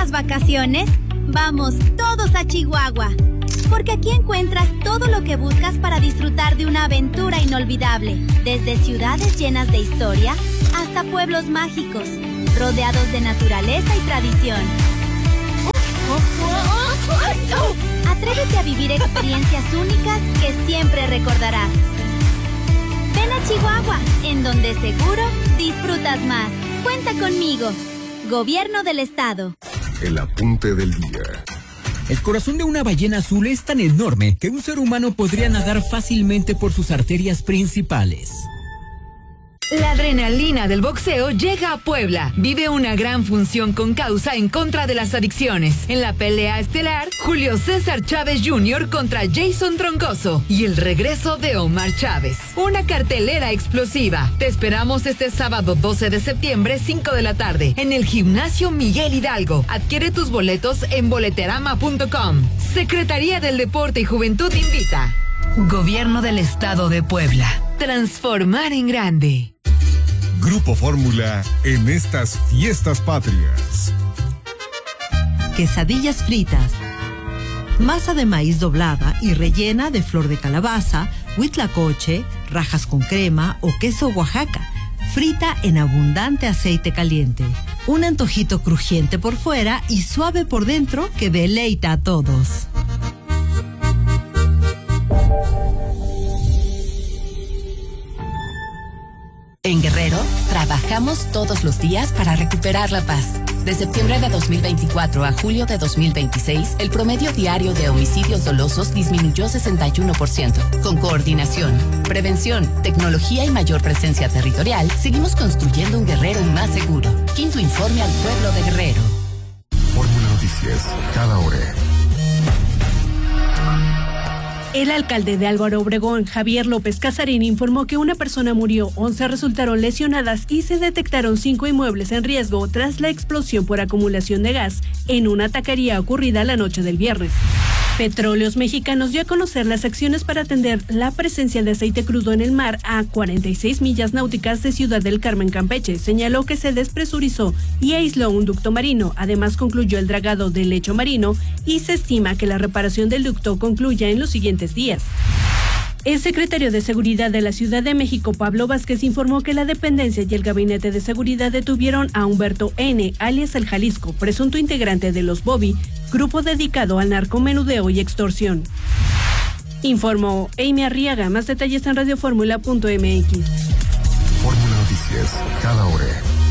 las vacaciones? Vamos todos a Chihuahua, porque aquí encuentras todo lo que buscas para disfrutar de una aventura inolvidable, desde ciudades llenas de historia hasta pueblos mágicos, rodeados de naturaleza y tradición. Atrévete a vivir experiencias únicas que siempre recordarás. Ven a Chihuahua, en donde seguro disfrutas más. Cuenta conmigo. Gobierno del Estado. El apunte del día. El corazón de una ballena azul es tan enorme que un ser humano podría nadar fácilmente por sus arterias principales. La adrenalina del boxeo llega a Puebla. Vive una gran función con causa en contra de las adicciones. En la pelea estelar, Julio César Chávez Jr. contra Jason Troncoso y el regreso de Omar Chávez. Una cartelera explosiva. Te esperamos este sábado 12 de septiembre, 5 de la tarde, en el Gimnasio Miguel Hidalgo. Adquiere tus boletos en boleterama.com. Secretaría del Deporte y Juventud invita. Gobierno del Estado de Puebla. Transformar en grande. Grupo Fórmula en estas fiestas patrias. Quesadillas fritas. Masa de maíz doblada y rellena de flor de calabaza, huitlacoche, rajas con crema o queso Oaxaca. Frita en abundante aceite caliente. Un antojito crujiente por fuera y suave por dentro que deleita a todos. En Guerrero, trabajamos todos los días para recuperar la paz. De septiembre de 2024 a julio de 2026, el promedio diario de homicidios dolosos disminuyó 61%. Con coordinación, prevención, tecnología y mayor presencia territorial, seguimos construyendo un Guerrero más seguro. Quinto informe al pueblo de Guerrero. Fórmula Noticias, cada hora. El alcalde de Álvaro Obregón, Javier López Casarín, informó que una persona murió, 11 resultaron lesionadas y se detectaron 5 inmuebles en riesgo tras la explosión por acumulación de gas en una taquería ocurrida la noche del viernes. Petróleos Mexicanos dio a conocer las acciones para atender la presencia de aceite crudo en el mar a 46 millas náuticas de Ciudad del Carmen, Campeche. Señaló que se despresurizó y aisló un ducto marino. Además, concluyó el dragado del lecho marino y se estima que la reparación del ducto concluya en los siguientes días. El secretario de Seguridad de la Ciudad de México, Pablo Vázquez, informó que la dependencia y el Gabinete de Seguridad detuvieron a Humberto N., alias El Jalisco, presunto integrante de los Bobby, grupo dedicado al narcomenudeo y extorsión. Informó Amy Arriaga. Más detalles en radioformula.mx. Fórmula Noticias, cada hora.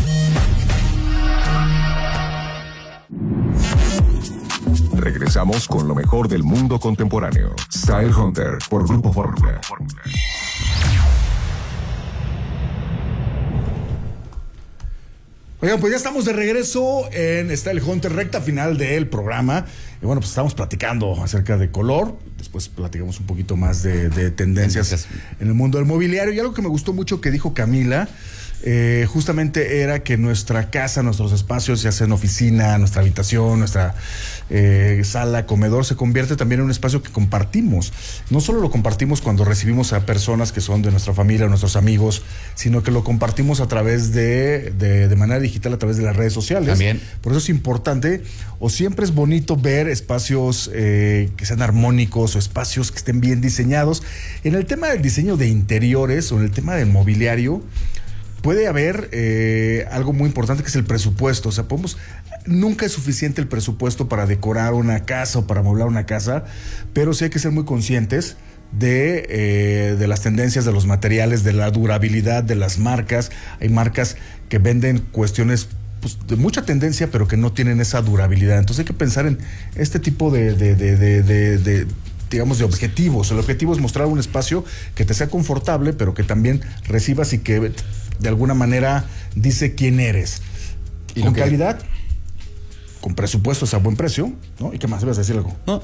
Regresamos con lo mejor del mundo contemporáneo. Style Hunter por Grupo Fórmula. Oigan, pues ya estamos de regreso en Style Hunter, recta final del programa. Y bueno, pues estamos platicando acerca de color. Después platicamos un poquito más de tendencias en el mundo del mobiliario. Y algo que me gustó mucho que dijo Camila, justamente era que nuestra casa, nuestros espacios, ya sea en oficina, nuestra habitación, nuestra sala, comedor, se convierte también en un espacio que compartimos. No solo lo compartimos cuando recibimos a personas que son de nuestra familia, nuestros amigos, sino que lo compartimos a través de manera digital, a través de las redes sociales. También. Por eso es importante, o siempre es bonito ver espacios que sean armónicos o espacios que estén bien diseñados. En el tema del diseño de interiores o en el tema del mobiliario, puede haber algo muy importante que es el presupuesto. O sea, nunca es suficiente el presupuesto para decorar una casa o para amueblar una casa, pero sí hay que ser muy conscientes de las tendencias, de los materiales, de la durabilidad de las marcas. Hay marcas que venden cuestiones pues, de mucha tendencia, pero que no tienen esa durabilidad. Entonces hay que pensar en este tipo digamos, de objetivos. El objetivo es mostrar un espacio que te sea confortable, pero que también recibas y que de alguna manera dice quién eres. Y con calidad, con presupuestos a buen precio, ¿no? ¿Y qué más? ¿Ibas a decir algo? No,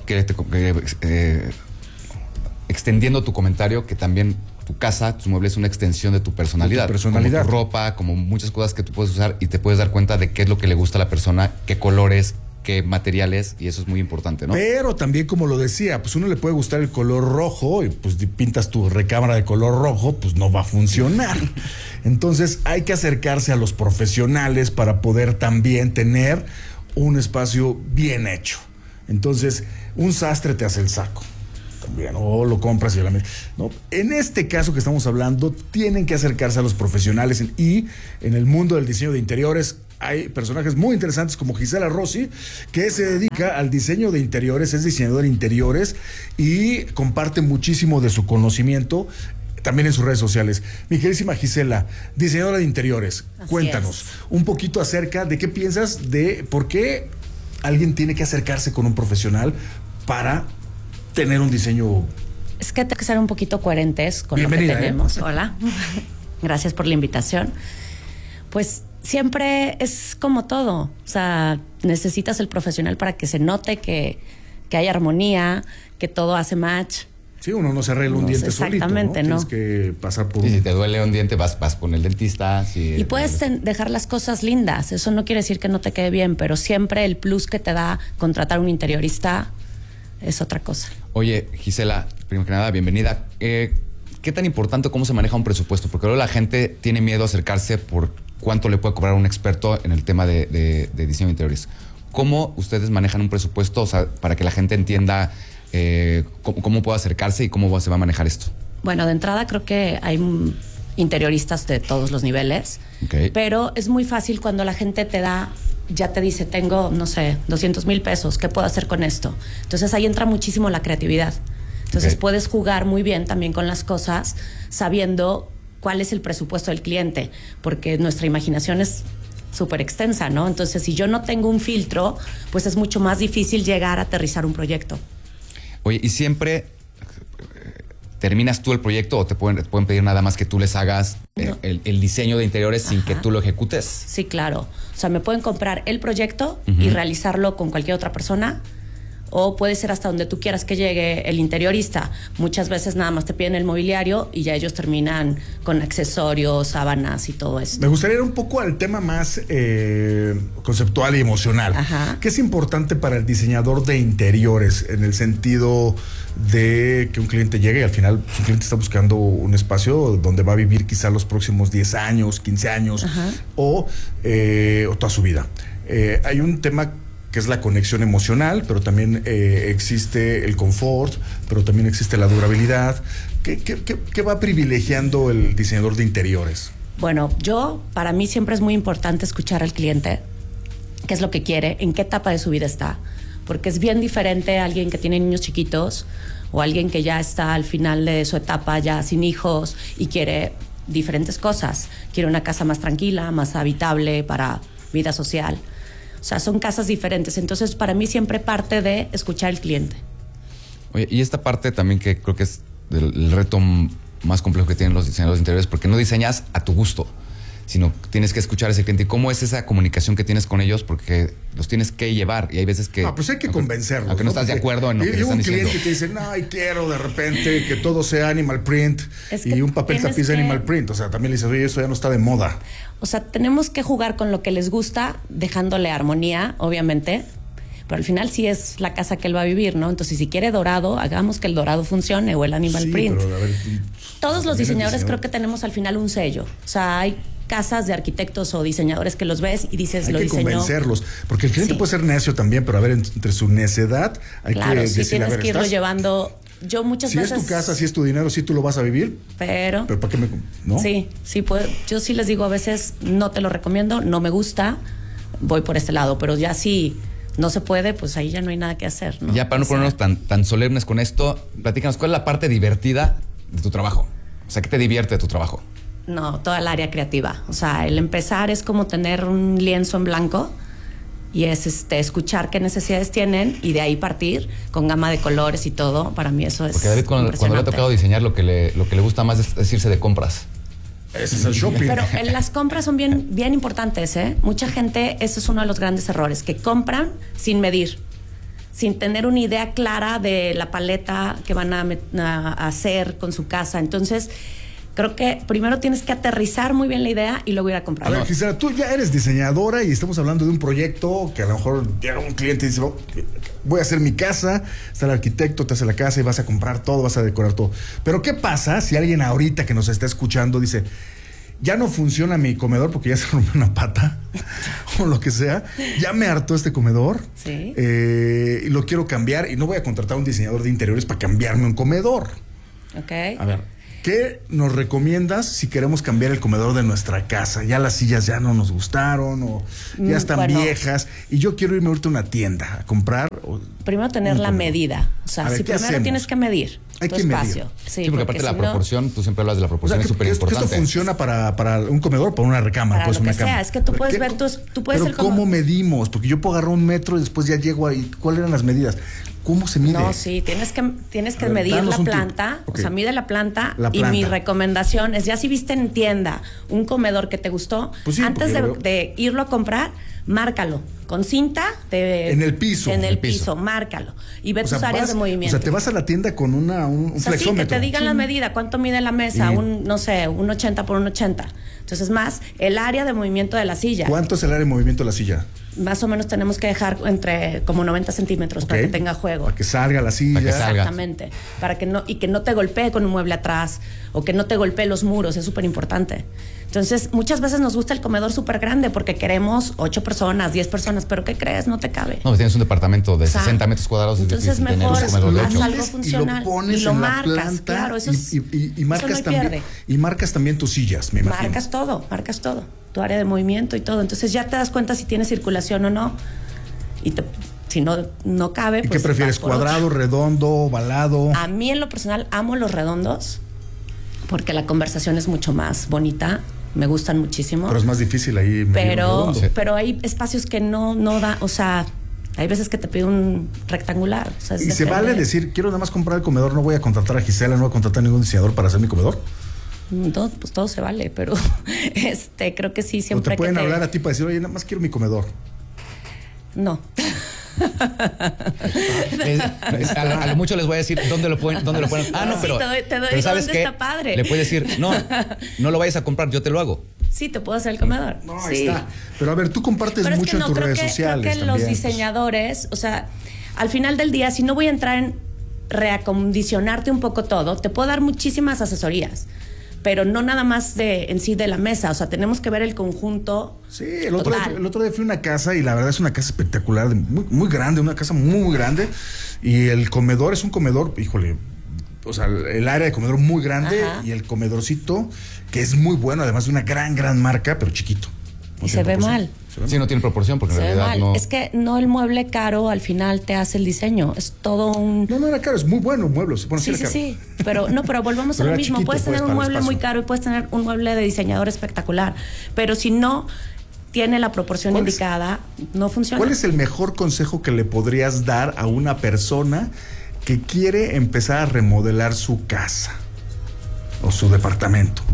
extendiendo tu comentario, que también tu casa, tus muebles es una extensión de tu personalidad. Como tu ropa, como muchas cosas que tú puedes usar y te puedes dar cuenta de qué es lo que le gusta a la persona, qué colores, qué materiales, y eso es muy importante, ¿no? Pero también, como lo decía, pues uno le puede gustar el color rojo y pues pintas tu recámara de color rojo, pues no va a funcionar. Entonces hay que acercarse a los profesionales para poder también tener un espacio bien hecho. Entonces, un sastre te hace el saco también, o lo compras y a la mesa. No, en este caso que estamos hablando, tienen que acercarse a los profesionales y en el mundo del diseño de interiores hay personajes muy interesantes como Gisela Rossi, que se dedica al diseño de interiores, es diseñadora de interiores y comparte muchísimo de su conocimiento también en sus redes sociales. Mi queridísima Gisela, diseñadora de interiores, cuéntanos un poquito acerca de qué piensas de por qué alguien tiene que acercarse con un profesional para tener un diseño. Es que tengo que ser un poquito coherentes con lo que tenemos. Hola, gracias por la invitación. Pues siempre es como todo, o sea, necesitas el profesional para que se note que hay armonía, que todo hace match. Sí, uno no se arregla un diente exactamente, solito, ¿no? ¿no? Tienes que pasar por... Si te duele un diente, vas con el dentista. Y puedes dejar las cosas lindas, eso no quiere decir que no te quede bien, pero siempre el plus que te da contratar un interiorista es otra cosa. Oye, Gisela, primero que nada, bienvenida. ¿Qué tan importante cómo se maneja un presupuesto? Porque luego la gente tiene miedo a acercarse por cuánto le puede cobrar un experto en el tema de diseño de interiores. ¿Cómo ustedes manejan un presupuesto, o sea, para que la gente entienda cómo puede acercarse y cómo se va a manejar esto? Bueno, de entrada creo que hay interioristas de todos los niveles, pero es muy fácil cuando la gente ya te dice, tengo, no sé, 200,000 pesos, ¿qué puedo hacer con esto? Entonces ahí entra muchísimo la creatividad. Entonces puedes jugar muy bien también con las cosas, sabiendo cuál es el presupuesto del cliente, porque nuestra imaginación es súper extensa, ¿no? Entonces, si yo no tengo un filtro, pues es mucho más difícil llegar a aterrizar un proyecto. Oye, ¿y siempre terminas tú el proyecto o te pueden pedir nada más que tú les hagas el diseño de interiores sin que tú lo ejecutes? Sí, claro. O sea, me pueden comprar el proyecto y realizarlo con cualquier otra persona, o puede ser hasta donde tú quieras que llegue el interiorista. Muchas veces nada más te piden el mobiliario y ya ellos terminan con accesorios, sábanas y todo eso. Me gustaría ir un poco al tema más conceptual y emocional. ¿Qué es importante para el diseñador de interiores en el sentido de que un cliente llegue y al final su cliente está buscando un espacio donde va a vivir quizá los próximos 10 años, 15 años o toda su vida? Hay un tema que es la conexión emocional, pero también existe el confort, pero también existe la durabilidad. ¿Qué va privilegiando el diseñador de interiores? Bueno, para mí siempre es muy importante escuchar al cliente, qué es lo que quiere, en qué etapa de su vida está, porque es bien diferente a alguien que tiene niños chiquitos o alguien que ya está al final de su etapa, ya sin hijos y quiere diferentes cosas. Quiere una casa más tranquila, más habitable para vida social. O sea, son casas diferentes. Entonces, para mí siempre parte de escuchar al cliente. Oye, y esta parte también que creo que es el reto más complejo que tienen los diseñadores de interiores, porque no diseñas a tu gusto, sino tienes que escuchar a ese cliente. ¿Y cómo es esa comunicación que tienes con ellos? Porque los tienes que llevar y hay veces que... pues hay que convencerlos. Aunque no estás de acuerdo en lo que están diciendo. Hay un cliente que dice, no, y quiero de repente que todo sea animal print y un papel tapiz animal print. O sea, también le dices, oye, eso ya no está de moda. O sea, tenemos que jugar con lo que les gusta, dejándole armonía, obviamente, pero al final sí es la casa que él va a vivir, ¿no? Entonces, si quiere dorado, hagamos que el dorado funcione o el animal print. Pero, a ver, todos los diseñadores creo que tenemos al final un sello. O sea, hay casas de arquitectos o diseñadores que los ves y dices, lo diseñó. Hay que convencerlos, porque el cliente puede ser necio también, pero a ver, entre su necedad hay que decirle, tienes a ver, que irlo llevando. Yo muchas veces... Si es tu casa, si es tu dinero, si tú lo vas a vivir. Pero ¿para qué no? Sí, yo sí les digo a veces, no te lo recomiendo, no me gusta, voy por este lado, pero ya si no se puede, pues ahí ya no hay nada que hacer, ¿no? Ya para no ponernos tan solemnes con esto, platícanos, ¿cuál es la parte divertida de tu trabajo? O sea, ¿qué te divierte de tu trabajo? No, toda el área creativa. O sea, el empezar es como tener un lienzo en blanco y es escuchar qué necesidades tienen y de ahí partir con gama de colores y todo. Para mí eso es. Porque David, cuando le ha tocado diseñar, lo que le gusta más es irse de compras. Ese es el shopping. Pero las compras son bien importantes, ¿eh? Mucha gente, ese es uno de los grandes errores, que compran sin medir, sin tener una idea clara de la paleta que van a hacer con su casa. Entonces, creo que primero tienes que aterrizar muy bien la idea y luego ir a comprar. A ver, Gisela, tú ya eres diseñadora y estamos hablando de un proyecto que a lo mejor llega un cliente y dice, voy a hacer mi casa, está el arquitecto, te hace la casa y vas a comprar todo, vas a decorar todo. Pero ¿qué pasa si alguien ahorita que nos está escuchando dice, ya no funciona mi comedor porque ya se rompió una pata o lo que sea, ya me hartó este comedor, sí. Y lo quiero cambiar y no voy a contratar a un diseñador de interiores para cambiarme un comedor. Ok. A ver, ¿qué nos recomiendas si queremos cambiar el comedor de nuestra casa? Ya las sillas ya no nos gustaron o ya están viejas y yo quiero irme ahorita a una tienda a comprar. Primero tener la medida. O sea, ver, si primero hacemos? tienes que medir Hay tu que espacio. medir. Sí, porque aparte la proporción, tú siempre hablas de la proporción, es súper importante. ¿Esto funciona para un comedor o para una recámara? Para pues lo que una sea, cama. es que tú puedes ver tú puedes pero ¿cómo medimos? Porque yo puedo agarrar 1 metro y después ya llego ahí. ¿Cuáles eran las medidas? ¿Cómo se mide? No, sí, tienes que medir la planta, okay. O sea, mide la planta, y mi recomendación es, ya si viste en tienda un comedor que te gustó, pues sí, antes de irlo a comprar, márcalo con cinta en el piso. En el piso, márcalo y ve tus áreas de movimiento. O sea, te vas a la tienda con un flexómetro. Sí, que te digan la medida, cuánto mide la mesa, no sé, un 80 por un 80. Entonces, más el área de movimiento de la silla. ¿Cuánto es el área de movimiento de la silla? Más o menos tenemos que dejar entre como 90 centímetros, okay, para que tenga juego. Para que salga la silla. Exactamente. Para que no te golpee con un mueble atrás o que no te golpee los muros, es súper importante. Entonces, muchas veces nos gusta el comedor súper grande porque queremos 8 personas, 10 personas, pero ¿qué crees? No te cabe. No, tienes un departamento de 60 metros cuadrados. Entonces, mejor haz algo Y funcional lo pones y lo en marcas. La planta, claro, eso y marcas eso no también. pierde. Y marcas también tus sillas, me imagino. Marcas todo. Tu área de movimiento y todo. Entonces ya te das cuenta si tiene circulación o no. Y si no cabe, ¿Y pues qué prefieres? ¿Cuadrado, redondo, ovalado? A mí en lo personal amo los redondos porque la conversación es mucho más bonita. Me gustan muchísimo. Pero es más difícil ahí. Pero hay espacios que no da, o sea, hay veces que te pide un rectangular. O sea, ¿Y se vale decir, quiero nada más comprar el comedor, no voy a contratar a Gisela, no voy a contratar a ningún diseñador para hacer mi comedor? No, pues todo se vale, pero creo que sí, siempre. ¿O te pueden hablar a ti para decir, oye, nada más quiero mi comedor? No. A lo mucho les voy a decir dónde lo ponen. Ah, no, pero te doy pero ¿sabes qué? Está padre. Le puedes decir, no lo vayas a comprar, yo te lo hago. Sí, te puedo hacer el comedor. No, sí. Ahí está. Pero a ver, tú compartes mucho en tus redes sociales. Creo que los diseñadores, o sea, al final del día, si no voy a entrar en reacondicionarte un poco todo, te puedo dar muchísimas asesorías. Pero no nada más en sí de la mesa, o sea, tenemos que ver el conjunto. Sí, el otro día fui a una casa y la verdad es una casa espectacular, muy, muy grande, una casa muy grande. Y el comedor es un comedor, híjole, o sea, el área de comedor muy grande. Ajá. Y el comedorcito, que es muy bueno, además de una gran marca, pero chiquito. Y se ve mal. Sí, no tiene proporción porque en realidad no. Es que no el mueble caro al final te hace el diseño. Es todo un. No era caro, es muy bueno el mueble. Sí. Pero volvemos a lo mismo. Chiquito, puedes tener un mueble muy caro y puedes tener un mueble de diseñador espectacular. Pero si no tiene la proporción indicada, no funciona. ¿Cuál es el mejor consejo que le podrías dar a una persona que quiere empezar a remodelar su casa o su departamento?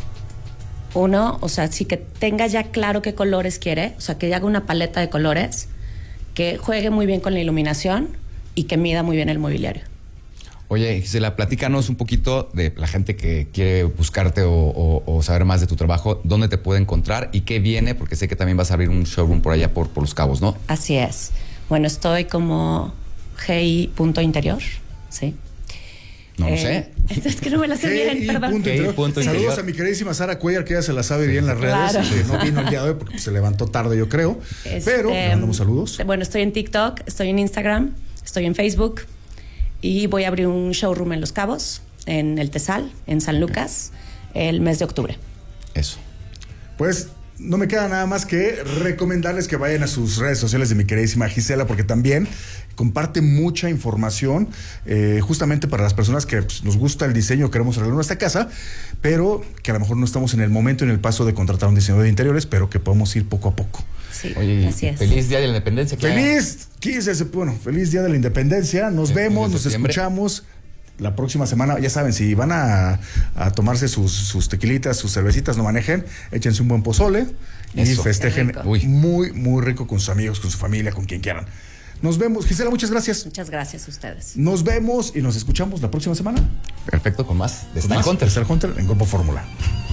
Uno, o sea, sí que tenga ya claro qué colores quiere, o sea, que haga una paleta de colores, que juegue muy bien con la iluminación y que mida muy bien el mobiliario. Oye, Gisela, platícanos un poquito de la gente que quiere buscarte o saber más de tu trabajo, dónde te puede encontrar y qué viene, porque sé que también vas a abrir un showroom por allá por Los Cabos, ¿no? Así es. Bueno, estoy como gi.interior, ¿sí? No lo sé. Es que no me la sé bien, perdón. Saludos a mi queridísima Sara Cuellar, que ya se la sabe bien en las redes. Claro. No vino el día de hoy porque se levantó tarde, yo creo. Pero le mandamos saludos. Bueno, estoy en TikTok, estoy en Instagram, estoy en Facebook y voy a abrir un showroom en Los Cabos, en el Tesal, en San Lucas, el mes de octubre. Eso. Pues no me queda nada más que recomendarles que vayan a sus redes sociales de mi queridísima Gisela, porque también comparte mucha información justamente para las personas que nos gusta el diseño, queremos arreglar nuestra casa, pero que a lo mejor no estamos en el momento, en el paso de contratar a un diseñador de interiores, pero que podemos ir poco a poco. Sí, oye, así es. Feliz Día de la Independencia. Feliz Día de la Independencia. Nos vemos, nos escuchamos la próxima semana. Ya saben, si van a tomarse sus tequilitas, sus cervecitas, no manejen, échense un buen pozole. Eso, y festejen muy, muy rico con sus amigos, con su familia, con quien quieran. Nos vemos. Gisela, muchas gracias. Muchas gracias a ustedes. Nos vemos y nos escuchamos la próxima semana. Perfecto, con más de Style Hunter. Style Hunter en Grupo Fórmula.